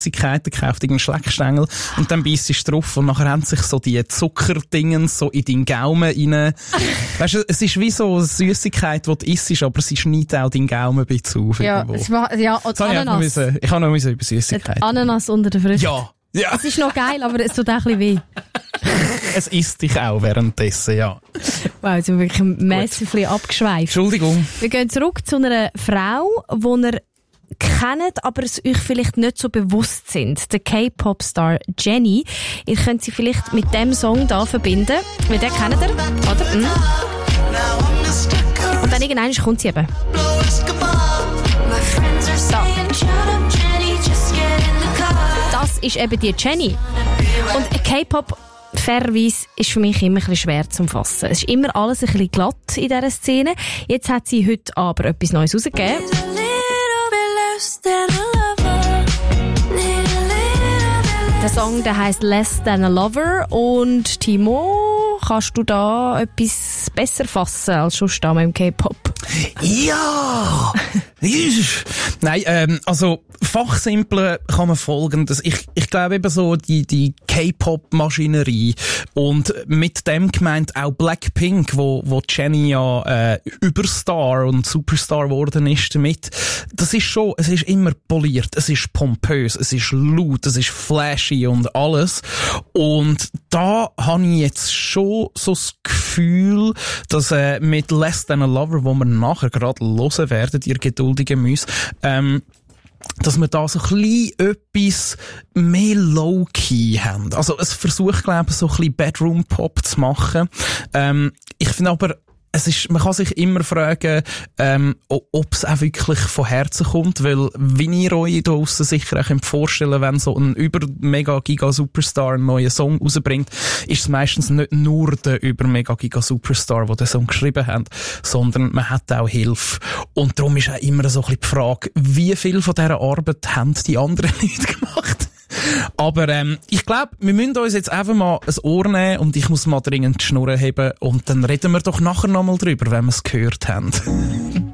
Süßigkeiten gekauft, irgendeinen Schleckstängel, und dann beisst du drauf und nachher haben sich so die Zuckerdingen so in deinen Gaumen rein. Weißt du, es ist wie so eine Süßigkeit, die du isst, aber sie schneidet auch deinen Gaumen ein bisschen auf. Ja, Ananas. Ich kann noch über Süßigkeiten. Ananas unter der Früchte. Ja. Es ist noch geil, aber es tut auch ein bisschen weh. Es isst dich auch währenddessen, ja. Wow, jetzt sind wir wirklich massiv abgeschweift. Entschuldigung. Wir gehen zurück zu einer Frau, die ihr kennt, aber es euch vielleicht nicht so bewusst sind. Der K-Pop-Star Jennie. Ihr könnt sie vielleicht mit dem Song da verbinden. Weil den kennt ihr, oder? Und dann irgendwann kommt sie eben. Das ist eben die Jennie. Und K-Pop, fairerweise, ist für mich immer ein bisschen schwer zu fassen. Es ist immer alles ein bisschen glatt in dieser Szene. Jetzt hat sie heute aber etwas Neues rausgegeben. Der Song, der heisst Less Than a Lover. Und Timo, kannst du da etwas besser fassen als schon da mit dem K-Pop? Ja! Nein, also fachsimpeln kann man Folgendes. Ich glaube eben so die K-Pop-Maschinerie und mit dem gemeint auch Blackpink, wo Jennie ja Überstar und Superstar geworden ist damit. Das ist schon, es ist immer poliert, es ist pompös, es ist laut, es ist flashy und alles. Und da habe ich jetzt schon so das Gefühl, dass mit Less Than a Lover, wo wir nachher gerade hören werden, ihr geduldigen Müsse, dass wir da so ein bisschen etwas mehr Low-Key haben. Also es versucht, glaube ich, so ein bisschen Bedroom-Pop zu machen. Ich finde aber, man kann sich immer fragen, ob es auch wirklich von Herzen kommt, weil, wie ihr euch da draussen sicher auch vorstellen könnt, wenn so ein Über-Mega-Giga-Superstar einen neuen Song rausbringt, ist es meistens nicht nur der Über-Mega-Giga-Superstar, der den Song geschrieben hat, sondern man hat auch Hilfe. Und darum ist auch immer so ein bisschen die Frage, wie viel von dieser Arbeit haben die anderen Leute gemacht? Aber ich glaube, wir müssen uns jetzt einfach mal ein Ohr nehmen und ich muss mal dringend die Schnurren heben und dann reden wir doch nachher nochmal drüber, wenn wir es gehört haben.